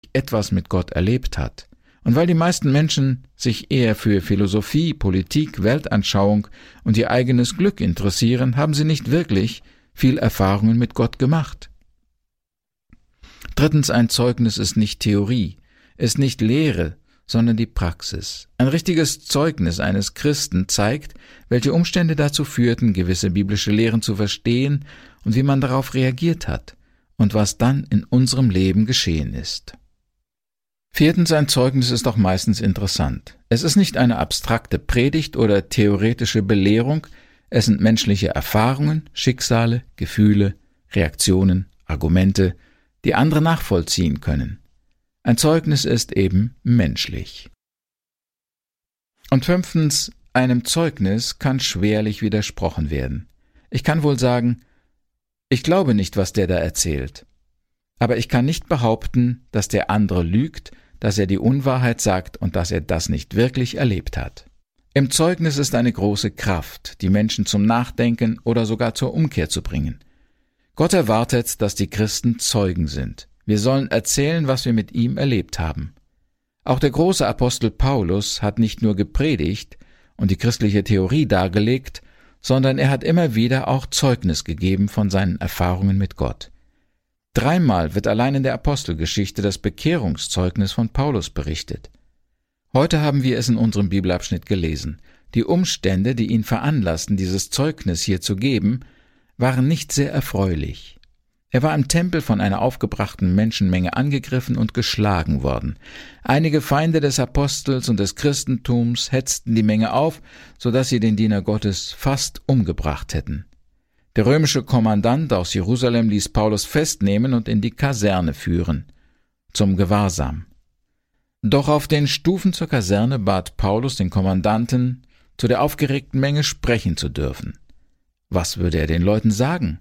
etwas mit Gott erlebt hat. Und weil die meisten Menschen sich eher für Philosophie, Politik, Weltanschauung und ihr eigenes Glück interessieren, haben sie nicht wirklich viel Erfahrungen mit Gott gemacht. Drittens, ein Zeugnis ist nicht Theorie, ist nicht Lehre, sondern die Praxis. Ein richtiges Zeugnis eines Christen zeigt, welche Umstände dazu führten, gewisse biblische Lehren zu verstehen und wie man darauf reagiert hat und was dann in unserem Leben geschehen ist. Viertens, ein Zeugnis ist auch meistens interessant. Es ist nicht eine abstrakte Predigt oder theoretische Belehrung, es sind menschliche Erfahrungen, Schicksale, Gefühle, Reaktionen, Argumente, die andere nachvollziehen können. Ein Zeugnis ist eben menschlich. Und fünftens, einem Zeugnis kann schwerlich widersprochen werden. Ich kann wohl sagen, ich glaube nicht, was der da erzählt. Aber ich kann nicht behaupten, dass der andere lügt, dass er die Unwahrheit sagt und dass er das nicht wirklich erlebt hat. Im Zeugnis ist eine große Kraft, die Menschen zum Nachdenken oder sogar zur Umkehr zu bringen. Gott erwartet, dass die Christen Zeugen sind. Wir sollen erzählen, was wir mit ihm erlebt haben. Auch der große Apostel Paulus hat nicht nur gepredigt und die christliche Theorie dargelegt, sondern er hat immer wieder auch Zeugnis gegeben von seinen Erfahrungen mit Gott. 3-mal wird allein in der Apostelgeschichte das Bekehrungszeugnis von Paulus berichtet. Heute haben wir es in unserem Bibelabschnitt gelesen. Die Umstände, die ihn veranlassten, dieses Zeugnis hier zu geben, waren nicht sehr erfreulich. Er war im Tempel von einer aufgebrachten Menschenmenge angegriffen und geschlagen worden. Einige Feinde des Apostels und des Christentums hetzten die Menge auf, so dass sie den Diener Gottes fast umgebracht hätten. Der römische Kommandant aus Jerusalem ließ Paulus festnehmen und in die Kaserne führen, zum Gewahrsam. Doch auf den Stufen zur Kaserne bat Paulus den Kommandanten, zu der aufgeregten Menge sprechen zu dürfen. Was würde er den Leuten sagen?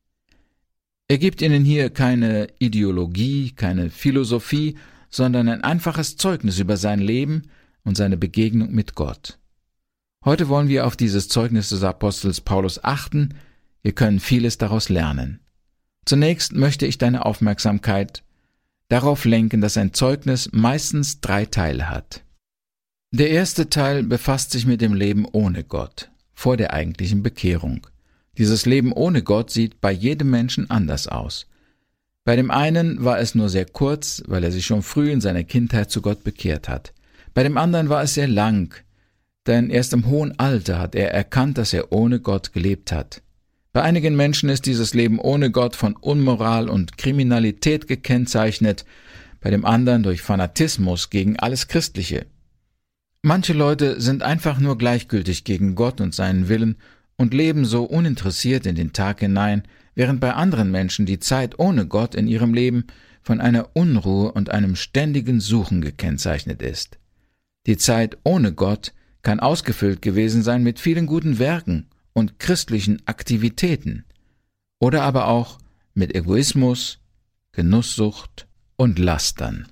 Er gibt ihnen hier keine Ideologie, keine Philosophie, sondern ein einfaches Zeugnis über sein Leben und seine Begegnung mit Gott. Heute wollen wir auf dieses Zeugnis des Apostels Paulus achten. Wir können vieles daraus lernen. Zunächst möchte ich deine Aufmerksamkeit darauf lenken, dass ein Zeugnis meistens 3 Teile hat. Der erste Teil befasst sich mit dem Leben ohne Gott, vor der eigentlichen Bekehrung. Dieses Leben ohne Gott sieht bei jedem Menschen anders aus. Bei dem einen war es nur sehr kurz, weil er sich schon früh in seiner Kindheit zu Gott bekehrt hat. Bei dem anderen war es sehr lang, denn erst im hohen Alter hat er erkannt, dass er ohne Gott gelebt hat. Bei einigen Menschen ist dieses Leben ohne Gott von Unmoral und Kriminalität gekennzeichnet, bei dem anderen durch Fanatismus gegen alles Christliche. Manche Leute sind einfach nur gleichgültig gegen Gott und seinen Willen und leben so uninteressiert in den Tag hinein, während bei anderen Menschen die Zeit ohne Gott in ihrem Leben von einer Unruhe und einem ständigen Suchen gekennzeichnet ist. Die Zeit ohne Gott kann ausgefüllt gewesen sein mit vielen guten Werken und christlichen Aktivitäten oder aber auch mit Egoismus, Genusssucht und Lastern.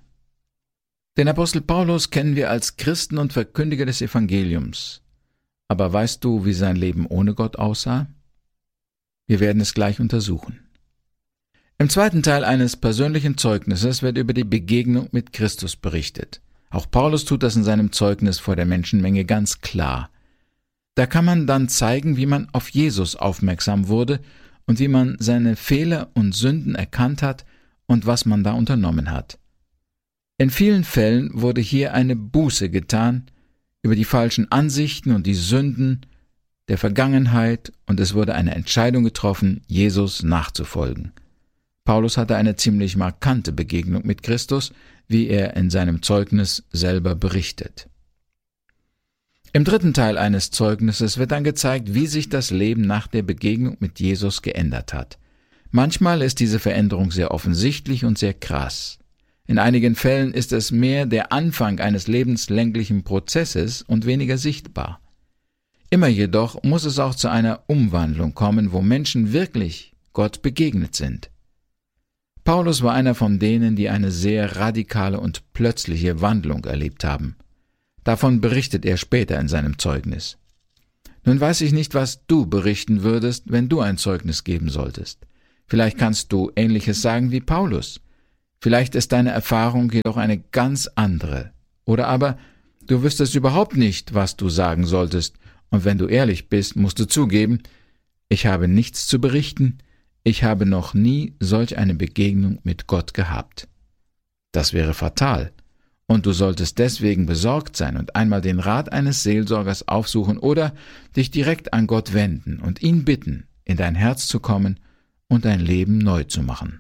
Den Apostel Paulus kennen wir als Christen und Verkündiger des Evangeliums. Aber weißt du, wie sein Leben ohne Gott aussah? Wir werden es gleich untersuchen. Im zweiten Teil eines persönlichen Zeugnisses wird über die Begegnung mit Christus berichtet. Auch Paulus tut das in seinem Zeugnis vor der Menschenmenge ganz klar. Da kann man dann zeigen, wie man auf Jesus aufmerksam wurde und wie man seine Fehler und Sünden erkannt hat und was man da unternommen hat. In vielen Fällen wurde hier eine Buße getan über die falschen Ansichten und die Sünden der Vergangenheit und es wurde eine Entscheidung getroffen, Jesus nachzufolgen. Paulus hatte eine ziemlich markante Begegnung mit Christus, wie er in seinem Zeugnis selber berichtet. Im dritten Teil eines Zeugnisses wird dann gezeigt, wie sich das Leben nach der Begegnung mit Jesus geändert hat. Manchmal ist diese Veränderung sehr offensichtlich und sehr krass. In einigen Fällen ist es mehr der Anfang eines lebenslänglichen Prozesses und weniger sichtbar. Immer jedoch muss es auch zu einer Umwandlung kommen, wo Menschen wirklich Gott begegnet sind. Paulus war einer von denen, die eine sehr radikale und plötzliche Wandlung erlebt haben. Davon berichtet er später in seinem Zeugnis. Nun weiß ich nicht, was du berichten würdest, wenn du ein Zeugnis geben solltest. Vielleicht kannst du Ähnliches sagen wie Paulus. Vielleicht ist deine Erfahrung jedoch eine ganz andere. Oder aber du wüsstest überhaupt nicht, was du sagen solltest, und wenn du ehrlich bist, musst du zugeben, ich habe nichts zu berichten, ich habe noch nie solch eine Begegnung mit Gott gehabt. Das wäre fatal, und du solltest deswegen besorgt sein und einmal den Rat eines Seelsorgers aufsuchen oder dich direkt an Gott wenden und ihn bitten, in dein Herz zu kommen und dein Leben neu zu machen.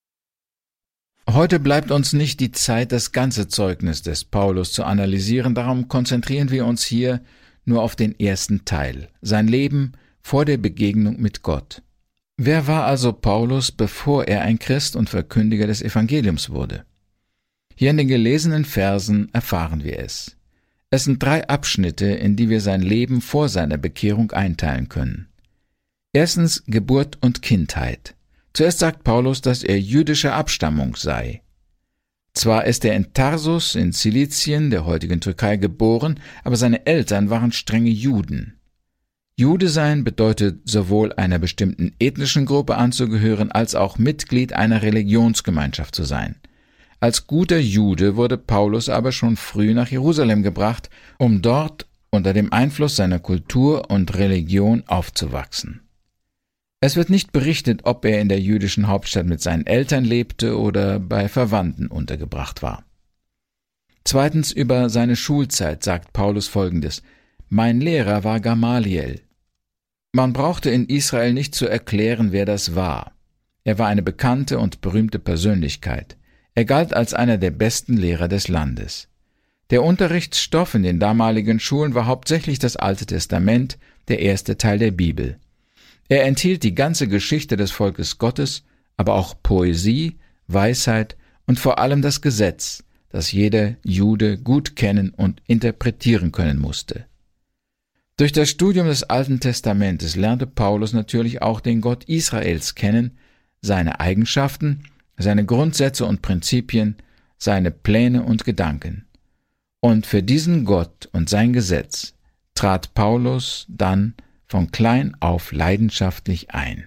Heute bleibt uns nicht die Zeit, das ganze Zeugnis des Paulus zu analysieren, darum konzentrieren wir uns hier nur auf den ersten Teil, sein Leben vor der Begegnung mit Gott. Wer war also Paulus, bevor er ein Christ und Verkündiger des Evangeliums wurde? Hier in den gelesenen Versen erfahren wir es. Es sind 3 Abschnitte, in die wir sein Leben vor seiner Bekehrung einteilen können. Erstens Geburt und Kindheit. Zuerst sagt Paulus, dass er jüdischer Abstammung sei. Zwar ist er in Tarsus in Zilizien, der heutigen Türkei, geboren, aber seine Eltern waren strenge Juden. Jude sein bedeutet sowohl einer bestimmten ethnischen Gruppe anzugehören, als auch Mitglied einer Religionsgemeinschaft zu sein. Als guter Jude wurde Paulus aber schon früh nach Jerusalem gebracht, um dort unter dem Einfluss seiner Kultur und Religion aufzuwachsen. Es wird nicht berichtet, ob er in der jüdischen Hauptstadt mit seinen Eltern lebte oder bei Verwandten untergebracht war. Zweitens über seine Schulzeit sagt Paulus Folgendes: Mein Lehrer war Gamaliel. Man brauchte in Israel nicht zu erklären, wer das war. Er war eine bekannte und berühmte Persönlichkeit. Er galt als einer der besten Lehrer des Landes. Der Unterrichtsstoff in den damaligen Schulen war hauptsächlich das Alte Testament, der erste Teil der Bibel. Er enthielt die ganze Geschichte des Volkes Gottes, aber auch Poesie, Weisheit und vor allem das Gesetz, das jeder Jude gut kennen und interpretieren können musste. Durch das Studium des Alten Testamentes lernte Paulus natürlich auch den Gott Israels kennen, seine Eigenschaften, seine Grundsätze und Prinzipien, seine Pläne und Gedanken. Und für diesen Gott und sein Gesetz trat Paulus dann von klein auf leidenschaftlich ein.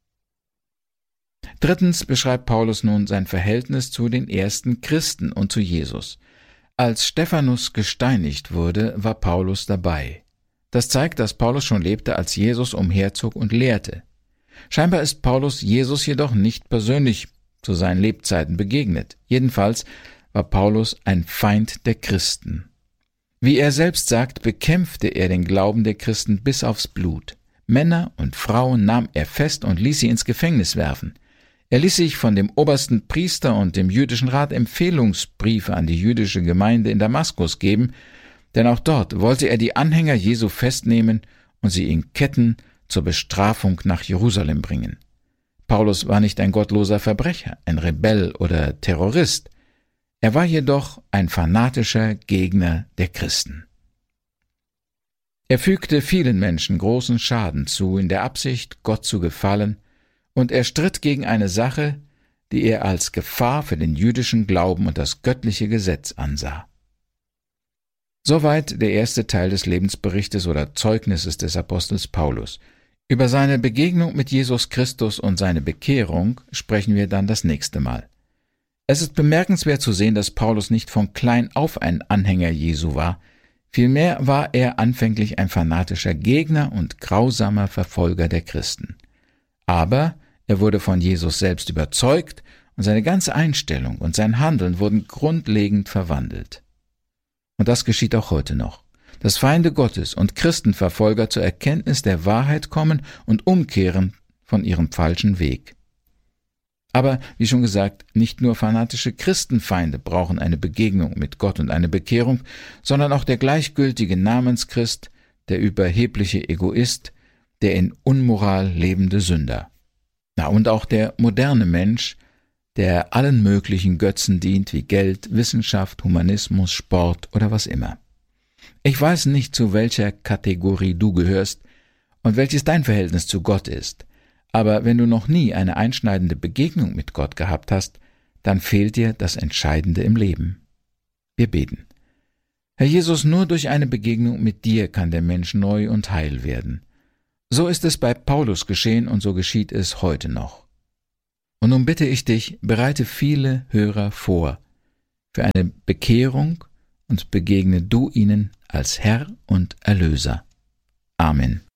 Drittens beschreibt Paulus nun sein Verhältnis zu den ersten Christen und zu Jesus. Als Stephanus gesteinigt wurde, war Paulus dabei. Das zeigt, dass Paulus schon lebte, als Jesus umherzog und lehrte. Scheinbar ist Paulus Jesus jedoch nicht persönlich zu seinen Lebzeiten begegnet. Jedenfalls war Paulus ein Feind der Christen. Wie er selbst sagt, bekämpfte er den Glauben der Christen bis aufs Blut. Männer und Frauen nahm er fest und ließ sie ins Gefängnis werfen. Er ließ sich von dem obersten Priester und dem jüdischen Rat Empfehlungsbriefe an die jüdische Gemeinde in Damaskus geben, denn auch dort wollte er die Anhänger Jesu festnehmen und sie in Ketten zur Bestrafung nach Jerusalem bringen. Paulus war nicht ein gottloser Verbrecher, ein Rebell oder Terrorist. Er war jedoch ein fanatischer Gegner der Christen. Er fügte vielen Menschen großen Schaden zu, in der Absicht, Gott zu gefallen, und er stritt gegen eine Sache, die er als Gefahr für den jüdischen Glauben und das göttliche Gesetz ansah. Soweit der erste Teil des Lebensberichtes oder Zeugnisses des Apostels Paulus. Über seine Begegnung mit Jesus Christus und seine Bekehrung sprechen wir dann das nächste Mal. Es ist bemerkenswert zu sehen, dass Paulus nicht von klein auf ein Anhänger Jesu war, vielmehr war er anfänglich ein fanatischer Gegner und grausamer Verfolger der Christen. Aber er wurde von Jesus selbst überzeugt und seine ganze Einstellung und sein Handeln wurden grundlegend verwandelt. Und das geschieht auch heute noch, dass Feinde Gottes und Christenverfolger zur Erkenntnis der Wahrheit kommen und umkehren von ihrem falschen Weg. Aber, wie schon gesagt, nicht nur fanatische Christenfeinde brauchen eine Begegnung mit Gott und eine Bekehrung, sondern auch der gleichgültige Namenschrist, der überhebliche Egoist, der in Unmoral lebende Sünder. Und auch der moderne Mensch, der allen möglichen Götzen dient, wie Geld, Wissenschaft, Humanismus, Sport oder was immer. Ich weiß nicht, zu welcher Kategorie du gehörst und welches dein Verhältnis zu Gott ist. Aber wenn du noch nie eine einschneidende Begegnung mit Gott gehabt hast, dann fehlt dir das Entscheidende im Leben. Wir beten. Herr Jesus, nur durch eine Begegnung mit dir kann der Mensch neu und heil werden. So ist es bei Paulus geschehen und so geschieht es heute noch. Und nun bitte ich dich, bereite viele Hörer vor für eine Bekehrung und begegne du ihnen als Herr und Erlöser. Amen.